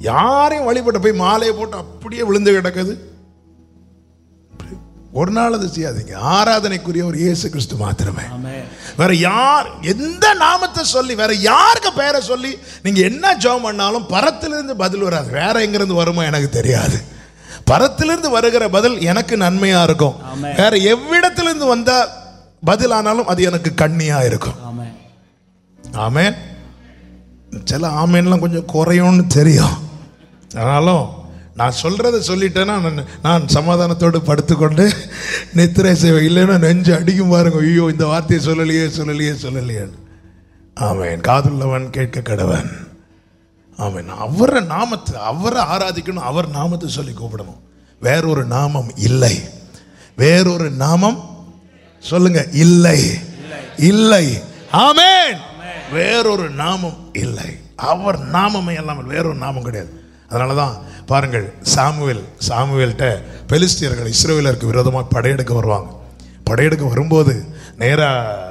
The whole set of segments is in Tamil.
யாரையும் வழிபட்ட போய் மாலையை போட்டு அப்படியே விழுந்து கிடக்குது. ஒரு நாள் அது செய்யாதீங்க. ஆராதனைக்குரிய ஒரு இயேசு கிறிஸ்து மாத்திரமே. வேற யார் எந்த நாமத்தை சொல்லி வேற யாருக்கு பெயரை சொல்லி நீங்க என்ன ஜெபம் பண்ணாலும் பரத்திலிருந்து பதில் வராது. வேற எங்கிருந்து வருமோ எனக்கு தெரியாது. பரத்திலிருந்து வருகிற பதில் எனக்கு நன்மையா இருக்கும். வேற எவ்விடத்திலிருந்து வந்த பதில் ஆனாலும் அது எனக்கு கண்ணியா இருக்கும். ஆமென். சில ஆமேன்லாம் கொஞ்சம் குறையும்னு தெரியும். ஆனாலும் நான் சொல்றதை சொல்லிட்டேன்னா நான் சமாதானத்தோடு படுத்துக்கொண்டு நித்திரை செய்வேன். இல்லைன்னா நெஞ்சு அடிக்கும் பாருங்க, ஐயோ இந்த வார்த்தையை சொல்லலையே. ஆமென். காதுள்ளவன் கேட்க கடவன். ஆமென். அவரை நாமத்தை அவரை ஆராதிக்கணும். அவர் நாமத்தை சொல்லி கூப்பிடணும். வேறொரு நாமம் இல்லை. வேறொரு நாமம் சொல்லுங்க, இல்லை இல்லை. ஆமென். வேறொரு நாமம் இல்லை. அவர் நாமமே எல்லாம், வேறொரு நாமம் கிடையாது. அதனாலதான் பாருங்கள், சாமுவேல்கிட்ட பெலிஸ்தியர்கள் இஸ்ரவேலருக்கு விரோதமாக படையெடுக்க வருவாங்க. படையெடுக்க வரும்போது நேரா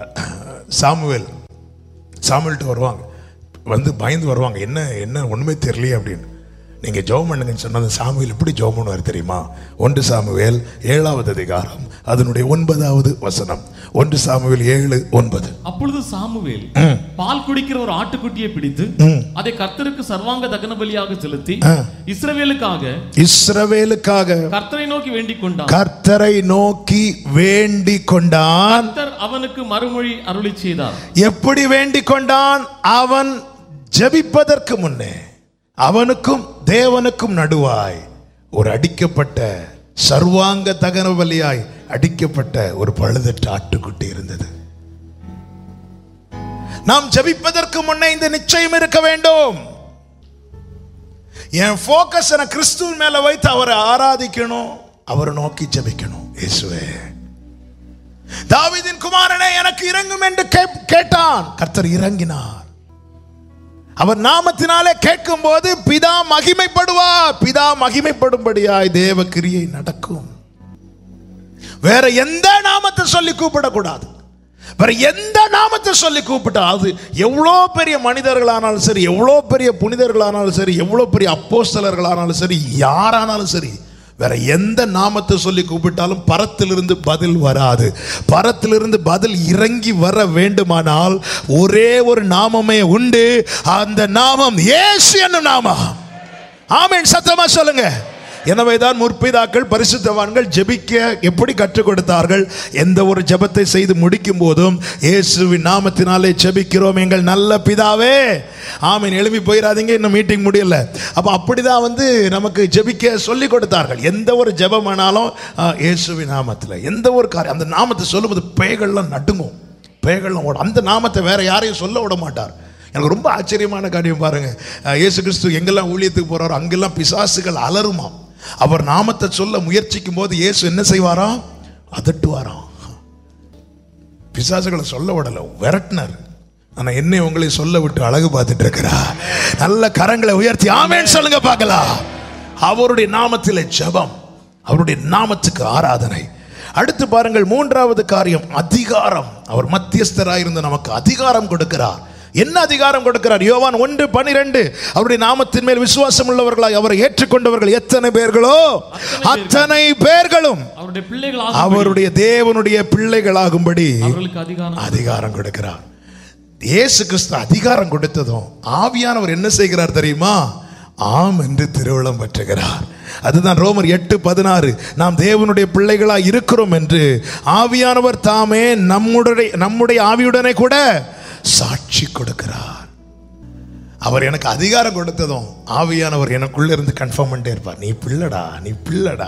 சாமுவேல்கிட்ட வருவாங்க. வந்து பயந்து வருவாங்க, என்ன ஒண்ணுமே தெரியலையே அப்படின்னு. நீங்க ஜெபம் பண்ணுங்கன்னு சொன்னது சாமுவேல் எப்படி ஜெபம் பண்ணுவார் தெரியுமா? 1 சாமுவேல் 7வது அதிகாரம் அதனுடைய 9வது வசனம். 1 சாமுவேல் 7:9. அப்பொழுது சாமுவேல் பால் குடிக்கிற ஒரு ஆட்டுக்குட்டியை பிடித்து அதை கர்த்தருக்கு சர்வாங்க தகன பலியாக செலுத்தி இஸ்ரவேலுக்காக கர்த்தரை நோக்கி வேண்டிக் கொண்டான். கர்த்தர் அவனுக்கு மறுமொழி அருளி செய்தார். எப்படி வேண்டிக் கொண்டான்? அவன் ஜெபிப்பதற்கு முன்னே அவனுக்கும் தேவனுக்கும் நடுவாய் ஒரு அடிக்கப்பட்ட சர்வாங்க தகன பலியாய் அடிக்கப்பட்ட ஒரு பழுதற்ற ஆட்டுக்குட்டி இருந்தது. நாம் ஜெபிப்பதற்கு முன்னே இந்த நிச்சயம் இருக்க வேண்டும். என் போக்கஸ் கிறிஸ்துவின் மேல வைத்து அவரை ஆராதிக்கணும், அவரை நோக்கி ஜெபிக்கணும். இயேசுவே, தாவீதின் குமாரனே எனக்கு இறங்கும் என்று கேட்டான். கர்த்தர் இறங்கினார். அவர் நாமத்தினாலே கேட்கும் போது பிதா மகிமைப்படுவார். பிதா மகிமைப்படும்படியாய் தேவ கிரியை நடக்கும். வேற எந்த நாமத்தை சொல்லி கூப்பிடக்கூடாது. வேற எந்த நாமத்தை சொல்லி கூப்பிட்டா அது எவ்வளோ பெரிய மனிதர்களானாலும் சரி, எவ்வளோ பெரிய புனிதர்களானாலும் சரி, எவ்வளோ பெரிய அப்போஸ்தலர்களானாலும் சரி, யாரானாலும் சரி, வேற எந்த நாமத்தை சொல்லி கூப்பிட்டாலும் பரத்திலிருந்து பதில் வராது. பரத்திலிருந்து பதில் இறங்கி வர வேண்டுமானால் ஒரே ஒரு நாமமே உண்டு. அந்த நாமம் இயேசு என்னும் நாமம். ஆமென். சத்தமா சொல்லுங்க. எனவேதான் முற்பிதாக்கள் பரிசுத்தவான்கள் ஜெபிக்க எப்படி கற்றுக் கொடுத்தார்கள்? எந்த ஒரு ஜெபத்தை செய்து முடிக்கும் போதும் இயேசுவின் நாமத்தினாலே ஜெபிக்கிறோம் எங்கள் நல்ல பிதாவே. ஆமென். எழுப்பி போயிடாதீங்க, இன்னும் மீட்டிங் முடியல. அப்ப அப்படிதான் நமக்கு ஜெபிக்க சொல்லி கொடுத்தார்கள். எந்த ஒரு ஜெபம் ஆனாலும் இயேசுவின் நாமத்தில், எந்த ஒரு காரியம் அந்த நாமத்தை சொல்லும்போது பேய்கள்லாம் நடுங்கும், பேய்கள்லாம் ஓடும். அந்த நாமத்தை வேற யாரையும் சொல்ல விட மாட்டார். எனக்கு ரொம்ப ஆச்சரியமான காரியம் பாருங்க, இயேசு கிறிஸ்து எங்கெல்லாம் ஊழியத்துக்கு போறாரோ அங்கெல்லாம் பிசாசுகள் அலறுமாம். அவர் நாமத்தை சொல்ல முயற்சிக்கும் போது இயேசு என்ன செய்வாராம்? அதட்டுவாராம். பிசாசுகளை சொல்ல விடல, விரட்டினார். ஆனா என்னை உங்களை சொல்ல விட்டு அழகு பார்த்துட்டு இருக்கிறார். நல்ல கரங்களை உயர்த்தி ஆமென் சொல்லுங்க பார்க்கலாம். அவருடைய நாமத்திலே ஜெபம், அவருடைய நாமத்துக்கு ஆராதனை. அடுத்து பாருங்கள், 3வது காரியம் அதிகாரம். அவர் மத்தியஸ்தராயிருந்து நமக்கு அதிகாரம் கொடுக்கிறார். என்ன அதிகாரம் கொடுக்கிறார்? யோவான் 1:12 அவருடைய நாமத்தின் மேல் விசுவாசம் உள்ளவர்களாய் அவரை ஏற்றுக்கொண்டவர்கள் எத்தனை பேர்களோ அத்தனை பேர்களும் அவருடைய தேவனுடைய பிள்ளைகளாகும்படி அதிகாரம் கொடுக்கிறார். இயேசு கிறிஸ்து அதிகாரம் கொடுத்ததும் ஆவியானவர் என்ன செய்கிறார் தெரியுமா? ஆம் என்று திருவுளம் பெற்றுகிறார். அதுதான் ரோமர் 8:16 நாம் தேவனுடைய பிள்ளைகளாய் இருக்கிறோம் என்று ஆவியானவர் தாமே நம்முடைய ஆவியுடனே கூட சாட்சி கொடுக்கிறார். அவர் எனக்கு அதிகாரம் கொடுத்ததும் ஆவியானவர் எனக்குள்ள இருந்து கன்ஃபார்ம் பண்ணிட்டே இருப்பார். நீ பிள்ளடா.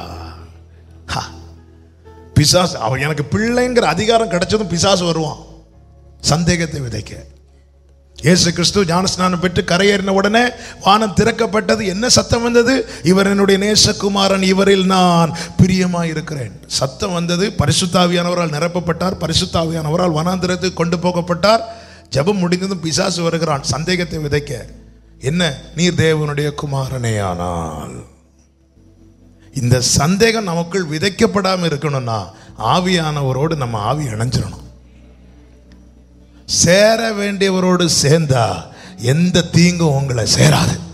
பிசாசு அவர் எனக்கு பிள்ளைங்கிற அதிகாரம் கிடைச்சதும் பிசாசு வருவான் சந்தேகத்தை விதைக்க. இயேசு கிறிஸ்து ஞானஸ்நானம் பெற்று கரையேறின உடனே வானம் திறக்கப்பட்டது. என்ன சத்தம் வந்தது? இவர் என்னுடைய நேசகுமாரன், இவரில் நான் பிரியமாய் இருக்கிறேன். சத்தம் வந்தது. பரிசுத்த ஆவியானவரால் நிரப்பப்பட்டார். பரிசுத்த ஆவியானவரால் வனாந்திரத்துக்கு கொண்டு போகப்பட்டார். ஜெபம் முடிந்ததும் பிசாசு வருகிறான் சந்தேகத்தை விதைக்க. என்ன? நீர் தேவனுடைய குமாரனேயானால். இந்த சந்தேகம் நமக்குள் விதைக்கப்படாமல் இருக்கணும்னா ஆவியானவரோடு நம்ம ஆவி இணைஞ்சிடணும். சேர வேண்டியவரோடு சேர்ந்தா எந்த தீங்கும் உங்களை சேராது.